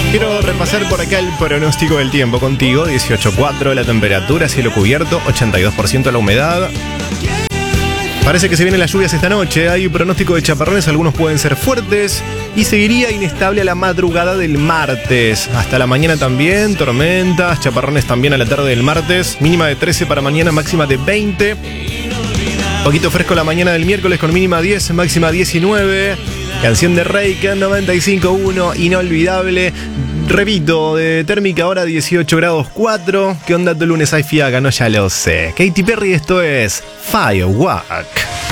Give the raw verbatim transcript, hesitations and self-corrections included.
Quiero repasar por acá el pronóstico del tiempo contigo. dieciocho coma cuatro la temperatura, cielo cubierto, ochenta y dos por ciento la humedad. Parece que se vienen las lluvias esta noche. Hay pronóstico de chaparrones, algunos pueden ser fuertes. Y seguiría inestable a la madrugada del martes. Hasta la mañana también, tormentas, chaparrones también a la tarde del martes. Mínima de trece para mañana, máxima de veinte. Poquito fresco la mañana del miércoles con mínima diez, máxima diecinueve. Canción de Reika noventa y cinco punto uno, inolvidable. Repito, de térmica ahora dieciocho grados cuatro. ¿Qué onda tu lunes hay fiaca? No, ya lo sé. Katy Perry, esto es Firework.